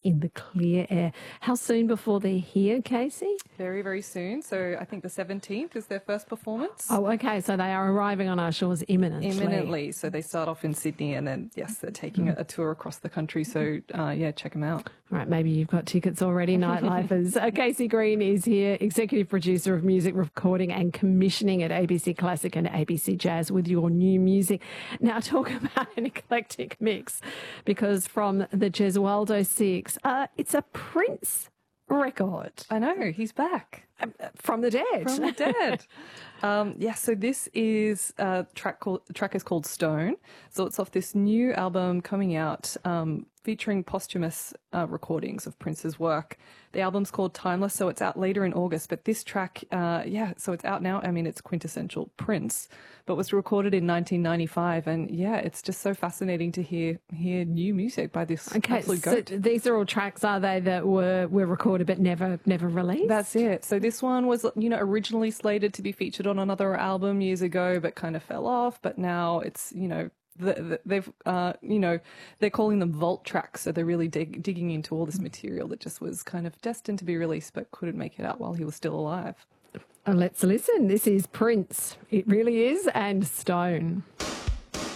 in the clear air. How soon before they're here, Casey? Very, very soon. So I think the 17th is their first performance. Oh, okay. So they are arriving on our shores imminently. Imminently. So they start off in Sydney and then, yes, they're taking a tour across the country. So, yeah, check them out. All right, maybe you've got tickets already, Nightlifers. Casey Green is here, executive producer of music recording and commissioning at ABC Classic and ABC Jazz with your new music. Now, talk about an eclectic mix, because from the Gesualdo 6, it's a Prince record. I know, he's back. From the dead. From the dead. So this is track is called Stone. So it's off this new album coming out, featuring posthumous recordings of Prince's work. The album's called Timeless, so it's out later in August. But this track, so it's out now. I mean, it's quintessential Prince, but was recorded in 1995. And yeah, it's just so fascinating to hear new music by this absolute goat. So these are all tracks, are they, that were recorded but never released? That's it. So this one was, originally slated to be featured on another album years ago, but kind of fell off. But now it's, they've, they're calling them vault tracks. So they're really digging into all this material that just was kind of destined to be released, but couldn't make it out while he was still alive. Let's listen. This is Prince. It really is, and Stone.